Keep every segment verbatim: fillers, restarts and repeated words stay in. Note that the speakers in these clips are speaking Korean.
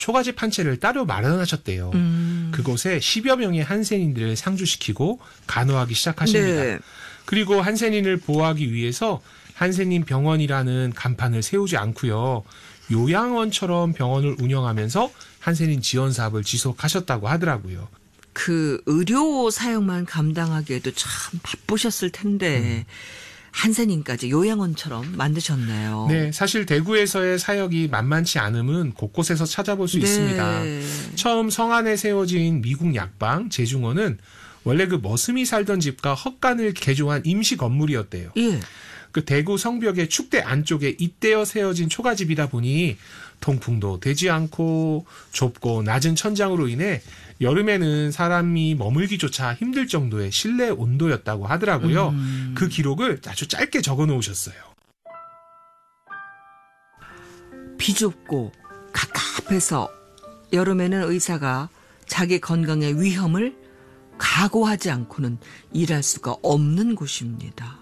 초가집 한 채를 따로 마련하셨대요. 음. 그곳에 십여 명의 한센인들을 상주시키고 간호하기 시작하십니다. 네. 그리고 한센인을 보호하기 위해서 한센인 병원이라는 간판을 세우지 않고요. 요양원처럼 병원을 운영하면서 한센인 지원 사업을 지속하셨다고 하더라고요. 그 의료 사역만 감당하기에도 참 바쁘셨을 텐데 음. 한센인까지 요양원처럼 만드셨네요. 네, 사실 대구에서의 사역이 만만치 않음은 곳곳에서 찾아볼 수 네. 있습니다. 처음 성안에 세워진 미국 약방 제중원은 원래 그 머슴이 살던 집과 헛간을 개조한 임시 건물이었대요. 예. 그 대구 성벽의 축대 안쪽에 잇대어 세워진 초가집이다 보니 통풍도 되지 않고 좁고 낮은 천장으로 인해 여름에는 사람이 머물기조차 힘들 정도의 실내 온도였다고 하더라고요. 음. 그 기록을 아주 짧게 적어 놓으셨어요. 비좁고 갑갑해서 여름에는 의사가 자기 건강의 위험을 각오하지 않고는 일할 수가 없는 곳입니다.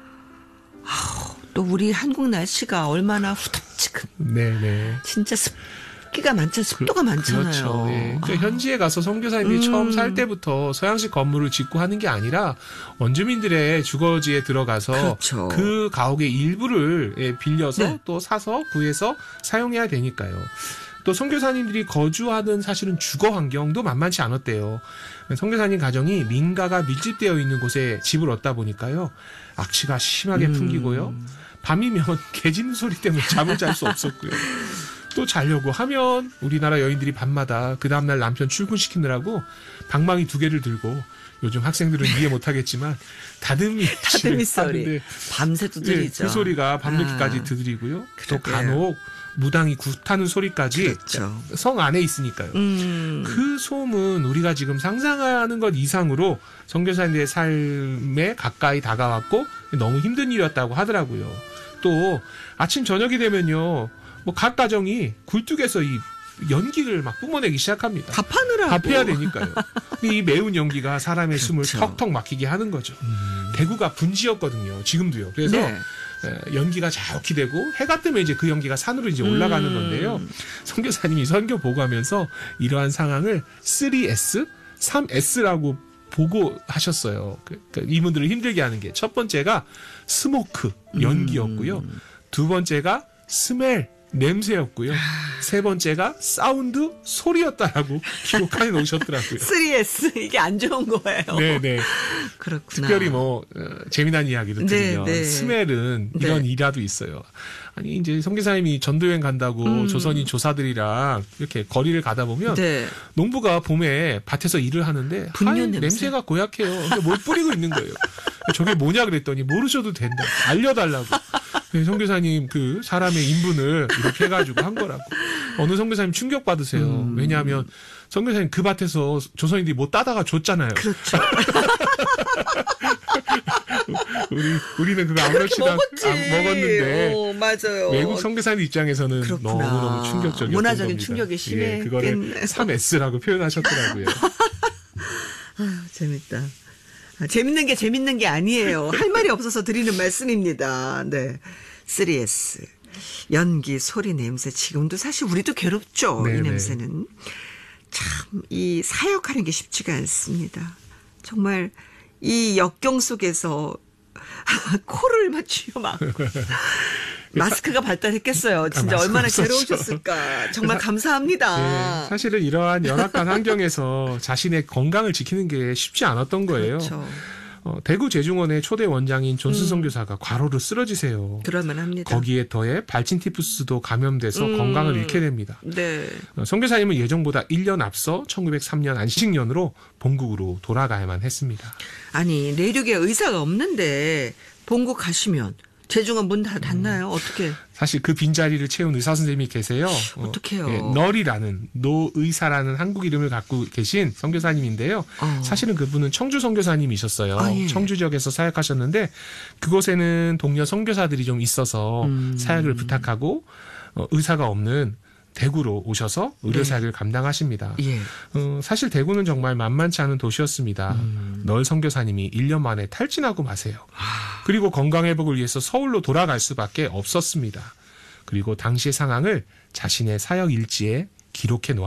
아우, 또 우리 한국 날씨가 얼마나 후덥지근. 네네. 진짜 습기가 많죠. 습도가 그, 많잖아요. 그렇죠. 예. 그러니까 아. 현지에 가서 선교사님이 음. 처음 살 때부터 서양식 건물을 짓고 하는 게 아니라 원주민들의 주거지에 들어가서 그렇죠. 그 가옥의 일부를 예, 빌려서 네. 또 사서 구해서 사용해야 되니까요. 또 선교사님들이 거주하던 사실은 주거 환경도 만만치 않았대요. 선교사님 가정이 민가가 밀집되어 있는 곳에 집을 얻다 보니까요. 악취가 심하게 음. 풍기고요. 밤이면 개 짖는 소리 때문에 잠을 잘 수 없었고요. 또 자려고 하면 우리나라 여인들이 밤마다 그 다음날 남편 출근시키느라고 방망이 두 개를 들고 요즘 학생들은 이해 못하겠지만 다듬이 다듬이 소리 밤새 두드리죠. 네, 그 소리가 밤늦게까지 아. 들리고요. 또 간혹 무당이 굿하는 소리까지 그렇죠. 성 안에 있으니까요. 음. 그 소음은 우리가 지금 상상하는 것 이상으로 선교사님들의 삶에 가까이 다가왔고 너무 힘든 일이었다고 하더라고요. 또 아침 저녁이 되면요. 뭐 각 가정이 굴뚝에서 이 연기를 막 뿜어내기 시작합니다. 밥하느라고. 밥해야 되니까요. 이 매운 연기가 사람의 그렇죠. 숨을 턱턱 막히게 하는 거죠. 음. 대구가 분지였거든요. 지금도요. 그래서 네. 연기가 자욱히 되고 해가 뜨면 이제 그 연기가 산으로 이제 올라가는 건데요. 음. 선교사님이 선교 보고하면서 이러한 상황을 쓰리 에스, 삼 에스라고 보고하셨어요. 그러니까 이분들을 힘들게 하는 게 첫 번째가 스모크, 연기였고요. 음. 두 번째가 스멜, 냄새였고요. 세 번째가 사운드, 소리였다라고 기록해 놓으셨더라고요. 쓰리 에스 이게 안 좋은 거예요. 네네. 그렇구나. 특별히 뭐 어, 재미난 이야기를 들으면 네, 네. 스멜은 이런 네. 일화도 있어요. 아니 이제 선교사님이 전도여행 간다고 음. 조선인 조사들이랑 이렇게 거리를 가다 보면 네. 농부가 봄에 밭에서 일을 하는데 하이, 냄새. 냄새가 고약해요. 근데 뭘 뿌리고 있는 거예요. 저게 뭐냐 그랬더니 모르셔도 된다. 알려달라고. 선교사님 그 사람의 인분을 이렇게 해가지고 한 거라고. 어느 선교사님 충격 받으세요. 음. 왜냐하면 선교사님 그 밭에서 조선인들이 뭐 따다가 줬잖아요. 그렇죠. 우리 우리는 그거 아무렇지도 않 먹었는데. 어, 맞아요. 외국 선교사님 입장에서는 그렇구나. 너무 너무 충격적이었던 문화적인 겁니다. 충격이 심했겠네. 예, 그거를 삼 에스라고 표현하셨더라고요. 아, 재밌다. 아, 재밌는 게 재밌는 게 아니에요. 할 말이 없어서 드리는 말씀입니다. 네. 쓰리 에스. 연기, 소리, 냄새. 지금도 사실 우리도 괴롭죠. 네네. 이 냄새는. 참, 이 사역하는 게 쉽지가 않습니다. 정말 이 역경 속에서 코를 맞추며 막. 마스크가 발달했겠어요. 진짜 아, 얼마나 괴로우셨을까. 정말 감사합니다. 네, 사실은 이러한 열악한 환경에서 자신의 건강을 지키는 게 쉽지 않았던 거예요. 그렇죠. 어, 대구 제중원의 초대 원장인 존슨 선교사가 음. 과로로 쓰러지세요. 그럴만합니다. 거기에 더해 발진 티푸스도 감염돼서 음. 건강을 잃게 됩니다. 네. 어, 선교사님은 예정보다 일 년 앞서 천구백삼 년 안식년으로 본국으로 돌아가야만 했습니다. 아니 내륙에 의사가 없는데 본국 가시면 제중원 문 다 닫나요? 음. 어떻게? 사실 그 빈자리를 채운 의사 선생님이 계세요. 어떡해요? 어, 예, 널이라는 노의사라는 한국 이름을 갖고 계신 선교사님인데요. 어. 사실은 그분은 청주 선교사님이셨어요. 아, 예. 청주 지역에서 사역하셨는데 그곳에는 동료 선교사들이 좀 있어서 음. 사역을 부탁하고 어, 의사가 없는 대구로 오셔서 의료사역을 네. 감당하십니다. 예. 어, 사실 대구는 정말 만만치 않은 도시였습니다. 음. 널 선교사님이 일 년 만에 탈진하고 마세요. 아. 그리고 건강회복을 위해서 서울로 돌아갈 수밖에 없었습니다. 그리고 당시의 상황을 자신의 사역 일지에 기록해 놓아